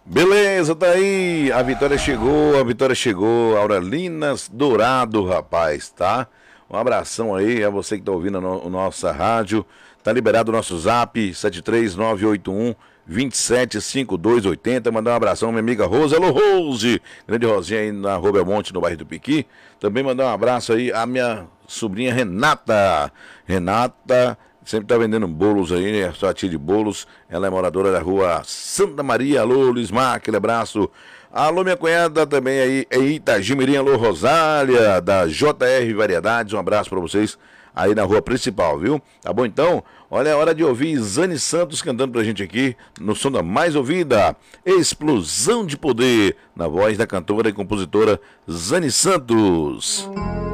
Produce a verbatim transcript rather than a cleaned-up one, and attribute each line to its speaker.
Speaker 1: Beleza, tá aí. A vitória chegou, a vitória chegou. Aurelinas Dourado, rapaz, tá? Um abração aí a você que tá ouvindo a no, nossa rádio. Tá liberado o nosso zap sete três nove oito um, dois sete cinco dois oito zero. Mandar um abração à minha amiga Rose. Alô, Rose! Grande Rosinha aí na Rua Belmonte, no bairro do Piqui. Também mandar um abraço aí à minha sobrinha Renata. Renata sempre tá vendendo bolos aí, né? Sua tia de bolos. Ela é moradora da rua Santa Maria. Alô, Lismar, aquele abraço. Alô, minha cunhada também aí em Itagimirim. Alô, Rosália, da J R Variedades. Um abraço pra vocês aí na rua principal, viu? Tá bom então? Olha, é hora de ouvir Zane Santos cantando pra gente aqui no som da mais ouvida, Explosão de Poder, na voz da cantora e compositora Zane Santos.